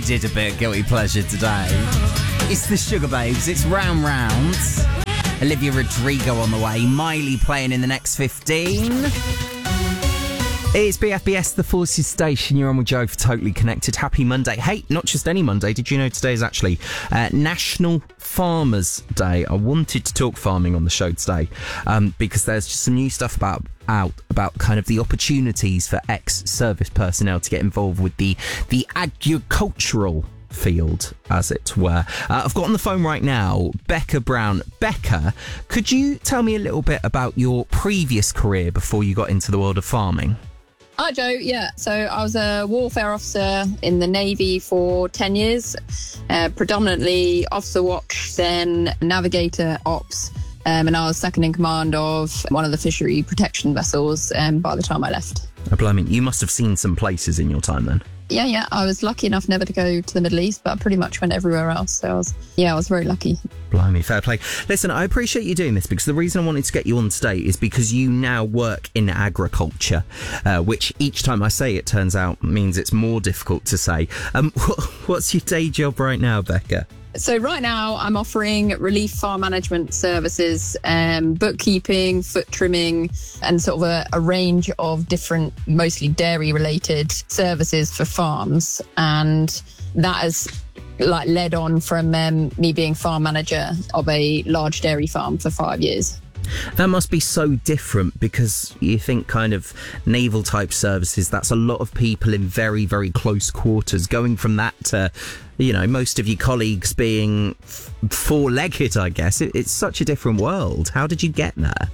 did a bit of guilty pleasure today. It's the Sugar Babes, it's Round Round. Olivia Rodrigo on the way, Miley playing in the next 15. It's BFBS, the Forces Station. You're on with Joe for Totally Connected. Happy Monday. Hey, not just any Monday. Did you know today is actually National Farmers Day? I wanted to talk farming on the show today because there's just some new stuff about kind of the opportunities for ex-service personnel to get involved with the agricultural field, as it were. I've got on the phone right now Becca Brown. Becca, could you tell me a little bit about your previous career before you got into the world of farming? Hi, Joe. Yeah, so I was a warfare officer in the Navy for 10 years, predominantly officer watch, then navigator ops, and I was second in command of one of the fishery protection vessels by the time I left. Oh, blimey, you must have seen some places in your time then. Yeah, I was lucky enough never to go to the Middle East, but I pretty much went everywhere else. So I was very lucky. Blimey, fair play. Listen, I appreciate you doing this because the reason I wanted to get you on today is because you now work in agriculture, which each time I say it turns out means it's more difficult to say. What's your day job right now, Becca? So right now I'm offering relief farm management services, bookkeeping, foot trimming, and sort of a range of different, mostly dairy related services for farms. And that has led on from me being farm manager of a large dairy farm for 5 years. That must be so different because you think kind of naval type services, that's a lot of people in very, very close quarters. Going from that to, most of your colleagues being four-legged, I guess. It's such a different world. How did you get there?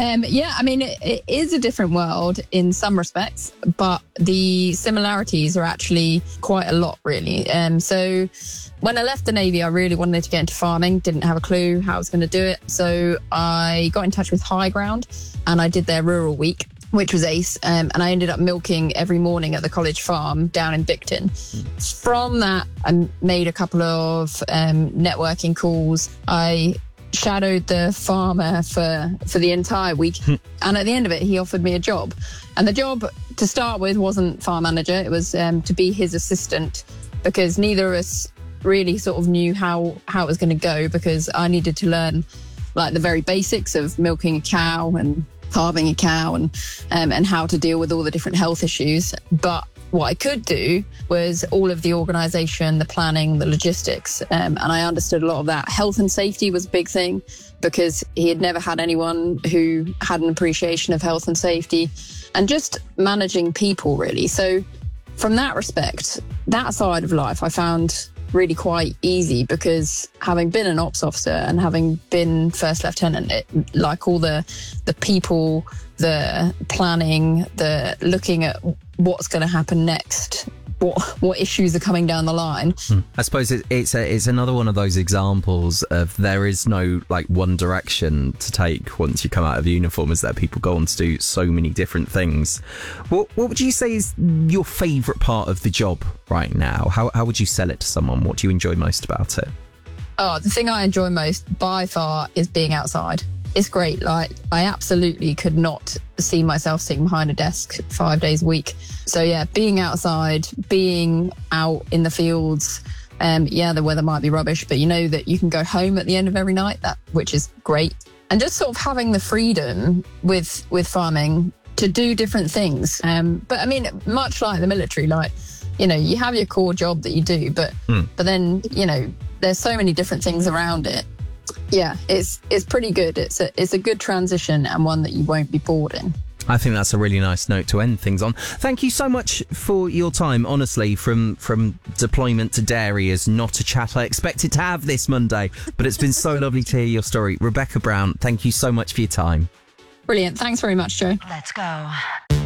It is a different world in some respects, but the similarities are actually quite a lot, really. So when I left the Navy, I really wanted to get into farming, didn't have a clue how I was going to do it. So I got in touch with High Ground and I did their Rural Week, which was ace. And I ended up milking every morning at the college farm down in Bicton. From that, I made a couple of networking calls. I shadowed the farmer for the entire week. And at the end of it, he offered me a job. And the job to start with wasn't farm manager. It was to be his assistant, because neither of us really sort of knew how it was going to go, because I needed to learn the very basics of milking a cow and calving a cow and how to deal with all the different health issues. But what I could do was all of the organisation, the planning, the logistics, and I understood a lot of that. Health and safety was a big thing because he had never had anyone who had an appreciation of health and safety, and just managing people, really. So from that respect, that side of life I found really quite easy, because having been an ops officer and having been first lieutenant, all the people, the planning, the looking at what's going to happen next, what issues are coming down the line. I suppose it's another one of those examples of there is no one direction to take once you come out of uniform, is that people go on to do so many different things. What would you say is your favourite part of the job right now? How would you sell it to someone? What do you enjoy most about it? Oh, the thing I enjoy most by far is being outside. It's great. I absolutely could not see myself sitting behind a desk 5 days a week. So yeah, being outside, being out in the fields, the weather might be rubbish, but you know that you can go home at the end of every night, which is great. And just sort of having the freedom with farming to do different things. But I mean, much like the military, you have your core job that you do, but then, there's so many different things around it. Yeah, it's pretty good. It's a good transition, and one that you won't be bored in. I think that's a really nice note to end things on. Thank you so much for your time. Honestly, from deployment to dairy is not a chat I expected to have this Monday, but it's been so lovely to hear your story. Rebecca Brown, thank you so much for your time. Brilliant. Thanks very much, Joe. Let's go.